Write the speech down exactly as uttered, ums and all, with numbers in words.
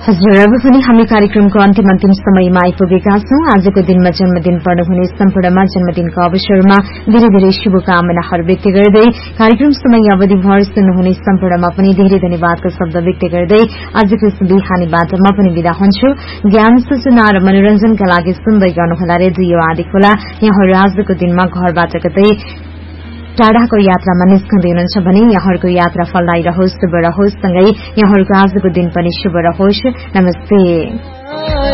हजुर, अब पनि हामी कार्यक्रमको अन्तिम अन्तिम समयमा आइपुगेका छौं। आजको दिनमा जन्मदिन पर्नुहुने सम्पूर्णमा जन्मदिनको अवसरमा धेरै धेरै शुभकामनाहरू व्यक्त गर्दै कार्यक्रम समय अवधिभर सुन्नुहुने सम्पूर्णमा पनि धेरै धन्यवादको शब्द व्यक्त गर्दै आजको बिहानीबाट म पनि विदा हुन्छु। ज्ञान सूचना र मनोरञ्जनका लागि सुन्दै गर्नुहोला रेडियो आदिखोला। यहाँहरू आजको दिनमा घरबाट कतै टाढाको यात्रामा निस्कँदै हुनुहुन्छ भने यहाँहरूको यात्रा फलदायी रहोस्, शुभ रहोस्, सँगै यहाँहरूको आजको दिन पनि शुभ रहोस्। नमस्ते।